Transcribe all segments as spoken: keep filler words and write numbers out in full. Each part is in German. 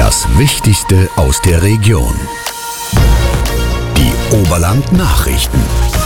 Das Wichtigste aus der Region. Die Oberland-Nachrichten.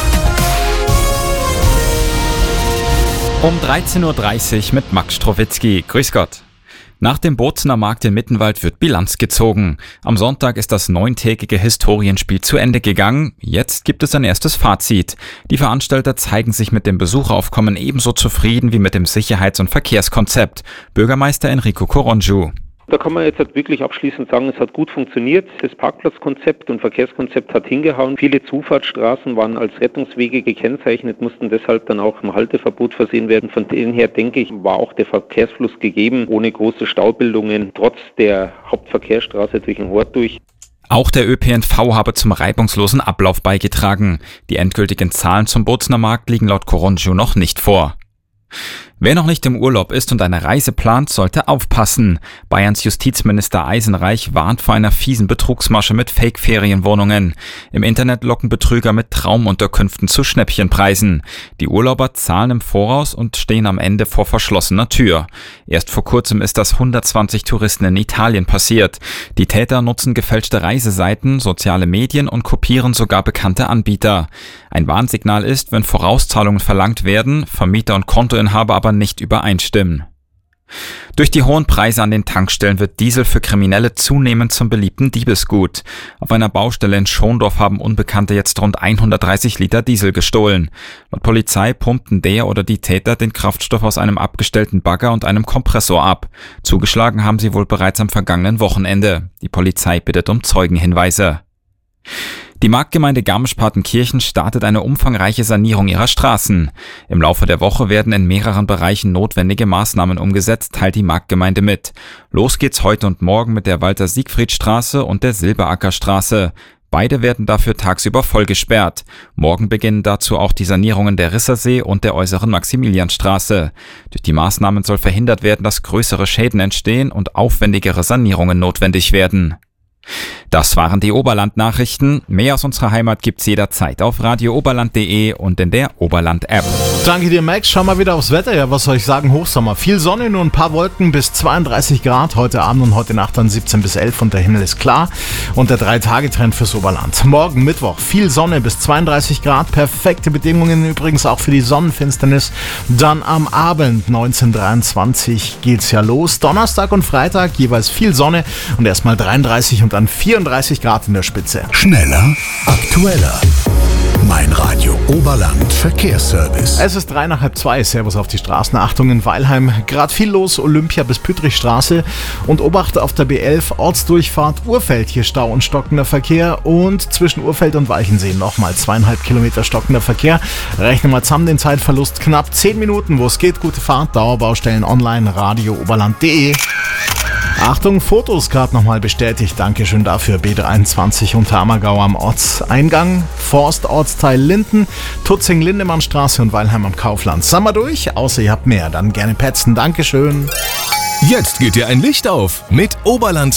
Um dreizehn Uhr dreißig mit Max Strowitzki. Grüß Gott. Nach dem Bozener Markt in Mittenwald wird Bilanz gezogen. Am Sonntag ist das neuntägige Historienspiel zu Ende gegangen. Jetzt gibt es ein erstes Fazit. Die Veranstalter zeigen sich mit dem Besucheraufkommen ebenso zufrieden wie mit dem Sicherheits- und Verkehrskonzept. Bürgermeister Enrico Corongiu. Da kann man jetzt halt wirklich abschließend sagen, es hat gut funktioniert. Das Parkplatzkonzept und Verkehrskonzept hat hingehauen. Viele Zufahrtsstraßen waren als Rettungswege gekennzeichnet, mussten deshalb dann auch im Halteverbot versehen werden. Von denen her, denke ich, war auch der Verkehrsfluss gegeben, ohne große Staubildungen, trotz der Hauptverkehrsstraße durch den Ort durch. Auch der Ö P N V habe zum reibungslosen Ablauf beigetragen. Die endgültigen Zahlen zum Bozener Markt liegen laut Corongiu noch nicht vor. Wer noch nicht im Urlaub ist und eine Reise plant, sollte aufpassen. Bayerns Justizminister Eisenreich warnt vor einer fiesen Betrugsmasche mit Fake-Ferienwohnungen. Im Internet locken Betrüger mit Traumunterkünften zu Schnäppchenpreisen. Die Urlauber zahlen im Voraus und stehen am Ende vor verschlossener Tür. Erst vor kurzem ist das hundertzwanzig Touristen in Italien passiert. Die Täter nutzen gefälschte Reiseseiten, soziale Medien und kopieren sogar bekannte Anbieter. Ein Warnsignal ist, wenn Vorauszahlungen verlangt werden, Vermieter und Kontoinhaber aber nicht übereinstimmen. Durch die hohen Preise an den Tankstellen wird Diesel für Kriminelle zunehmend zum beliebten Diebesgut. Auf einer Baustelle in Schondorf haben Unbekannte jetzt rund hundertdreißig Liter Diesel gestohlen. Laut Polizei pumpten der oder die Täter den Kraftstoff aus einem abgestellten Bagger und einem Kompressor ab. Zugeschlagen haben sie wohl bereits am vergangenen Wochenende. Die Polizei bittet um Zeugenhinweise. Die Marktgemeinde Garmisch-Partenkirchen startet eine umfangreiche Sanierung ihrer Straßen. Im Laufe der Woche werden in mehreren Bereichen notwendige Maßnahmen umgesetzt, teilt die Marktgemeinde mit. Los geht's heute und morgen mit der Walter-Siegfried-Straße und der Silberacker-Straße. Beide werden dafür tagsüber voll gesperrt. Morgen beginnen dazu auch die Sanierungen der Rissersee und der äußeren Maximilianstraße. Durch die Maßnahmen soll verhindert werden, dass größere Schäden entstehen und aufwendigere Sanierungen notwendig werden. Das waren die Oberland-Nachrichten. Mehr aus unserer Heimat gibt's jederzeit auf radio oberland punkt de und in der Oberland-App. Danke dir, Max. Schau mal wieder aufs Wetter. Ja, was soll ich sagen? Hochsommer. Viel Sonne, nur ein paar Wolken bis zweiunddreißig Grad. Heute Abend und heute Nacht dann siebzehn bis elf und der Himmel ist klar. Und der drei-Tage-Trend fürs Oberland. Morgen Mittwoch viel Sonne bis zweiunddreißig Grad. Perfekte Bedingungen übrigens auch für die Sonnenfinsternis. Dann am Abend neunzehn Uhr dreiundzwanzig geht's ja los. Donnerstag und Freitag jeweils viel Sonne und erstmal dreiunddreißig und dann vierunddreißig Grad in der Spitze. Schneller, aktueller. Mein Radio Oberland Verkehrsservice. Es ist drei nach halb zwei. Servus auf die Straßen. Achtung in Weilheim. Gerade viel los. Olympia bis Püttrichstraße. Und Obacht auf der B elf. Ortsdurchfahrt Urfeld. Hier Stau und stockender Verkehr. Und zwischen Urfeld und Walchensee nochmal zweieinhalb Kilometer stockender Verkehr. Rechnen wir zusammen den Zeitverlust. Knapp zehn Minuten. Wo es geht. Gute Fahrt. Dauerbaustellen online. radio oberland punkt de. Achtung, Fotos gerade nochmal bestätigt. Dankeschön dafür. B dreiundzwanzig Unterammergau am Ortseingang. Forst, Ortsteil Linden, Tutzing-Lindemannstraße und Weilheim am Kaufland. Sind wir durch? Außer ihr habt mehr, dann gerne petzen. Dankeschön. Jetzt geht dir ein Licht auf mit Oberland